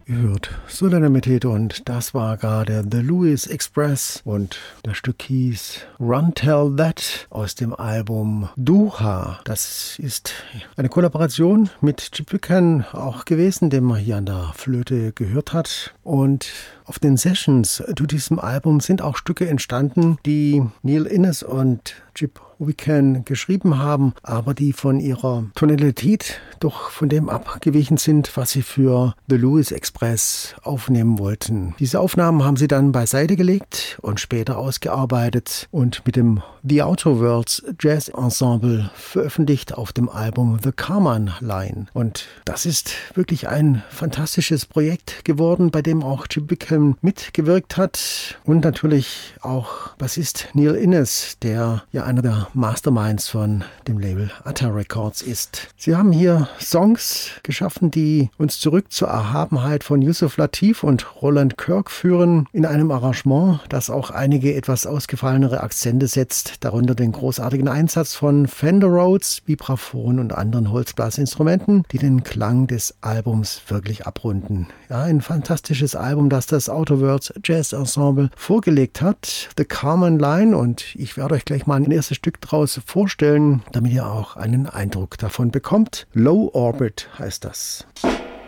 Gehört Solenität und das war gerade The Louis Express und das Stück hieß Run Tell That aus dem Album Doha. Das ist eine Kollaboration mit Chip Buchan auch gewesen, den man hier an der Flöte gehört hat. Und auf den Sessions zu diesem Album sind auch Stücke entstanden, die Neil Innes und Chip Buchan geschrieben haben, aber die von ihrer Tonalität doch von dem abgewichen sind, was sie für The Louis Express aufnehmen wollten. Diese Aufnahmen haben sie dann beiseite gelegt und später ausgearbeitet und mit dem The Outer Worlds Jazz Ensemble veröffentlicht auf dem Album The Carman Line. Und das ist wirklich ein fantastisches Projekt geworden, bei dem auch Chip Buchan mitgewirkt hat und natürlich auch Bassist Neil Innes, der ja einer der Masterminds von dem Label Atta Records ist. Sie haben hier Songs geschaffen, die uns zurück zur Erhabenheit von Yusuf Lateef und Roland Kirk führen, in einem Arrangement, das auch einige etwas ausgefallenere Akzente setzt, darunter den großartigen Einsatz von Fender Rhodes, Vibraphon und anderen Holzblasinstrumenten, die den Klang des Albums wirklich abrunden. Ja, ein fantastisches Album, das das Outer Worlds Jazz Ensemble vorgelegt hat, The Carman Line, und ich werde euch gleich mal ein erstes Stück draus vorstellen, damit ihr auch einen Eindruck davon bekommt. Low Orbit heißt das.